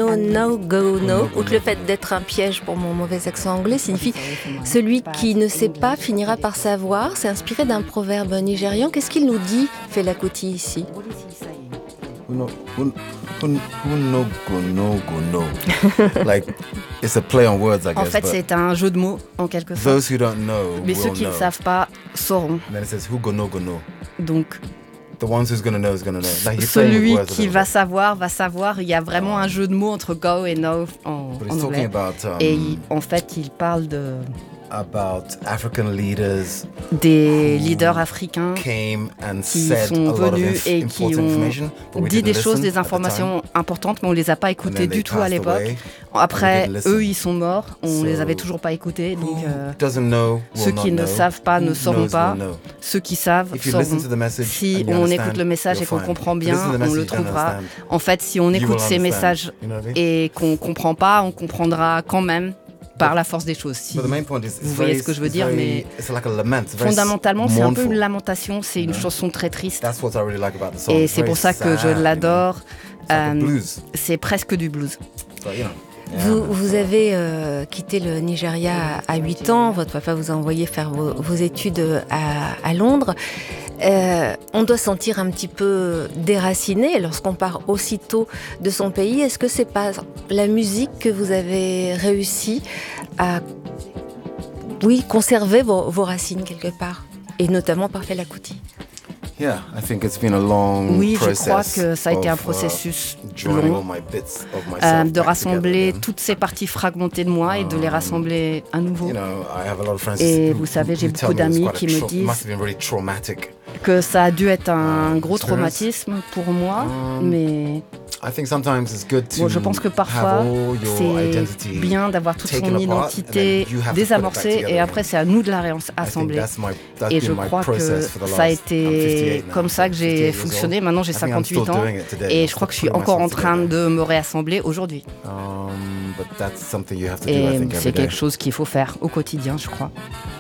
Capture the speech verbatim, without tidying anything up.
no, no, go, no, outre le fait d'être un piège pour mon mauvais accent anglais, signifie celui qui ne sait pas finira par savoir. C'est inspiré d'un proverbe nigérian. Qu'est-ce qu'il nous dit, Fela Kuti, ici? No, no, no, go, no, go, no. Like, it's a play on words, I guess. En fait, c'est un jeu de mots, en quelque sorte. Those who don't know Mais will ceux qui ne know. savent pas sauront. And then it says, who go, no, go, no. Donc, The ones who's gonna know is gonna know. Like, he's playing with celui words a qui little va bit. savoir, va savoir. Il y a vraiment un jeu de mots entre go et no en, But en he's talking anglais. about, um, Et il- en fait, il parle de, about African leaders des leaders africains came and qui said a sont lot of venus inf- et qui important ont information, but we dit didn't des choses, listen des at the time. informations importantes, mais on les a pas And écoutées then they du tout à passed l'époque. away. Après, didn't listen. eux, ils sont morts, on So, les avait toujours pas écoutés. Donc, Who euh, doesn't know will ceux not qui ne know. savent pas ne Who sauront knows pas. will know. Ceux qui savent If you sauront. listen to the message Si and you on understand, écoute le message et you're qu'on fine. comprend If you bien, listen to the on message, le you don't trouvera. understand, En fait, si on you écoute will ces understand. messages You know what I mean? et qu'on comprend pas, on comprendra quand même par la force des choses. Si But the main point is, it's vous voyez very- ce que je veux it's dire, very- mais it's like a lament, it's very fondamentalement, c'est un peu mournful. une lamentation, c'est une chanson très triste. That's what I really like about the song. Et It's c'est very pour ça que je sad, you know. l'adore. It's like a Euh, blues. c'est presque du blues. So, you know. Vous, vous avez euh, quitté le Nigeria à huit ans, votre papa vous a envoyé faire vos, vos études à, à Londres. Euh, on doit sentir un petit peu déraciné lorsqu'on part aussitôt de son pays. Est-ce que c'est pas la musique que vous avez réussi à oui, conserver vos, vos racines quelque part, et notamment par Fela Kuti? Yeah, I think it's been a long Oui, je process crois que ça a été un of, uh, processus joining long. all my bits of myself Euh, de back rassembler together again. toutes ces parties fragmentées de moi et de les rassembler à nouveau. You know, I have a lot of friends Et who- vous savez, j'ai who tell beaucoup me it was d'amis quite a qui me trau- disent must have been really traumatic. Que ça a dû être un gros experience. traumatisme pour moi, Um, mais I think sometimes it's good to bon, je pense que have parfois all your c'est identity bien d'avoir toute taken son apart, identité and then you have to put it back désamorcée together et après again. c'est à nous de la I think réassembler. that's my- that's Et been je my crois que process for the ça a last- I'm été fifty-eight now, comme ça que fifty-eight j'ai years fonctionné. old. Maintenant j'ai I think I'm cinquante-huit still ans doing it today. et I'm je crois que je still suis putting encore en myself train together. de me réassembler aujourd'hui. Um, but that's something you have to do, I Et think, c'est every day. quelque chose qu'il faut faire au quotidien, je crois.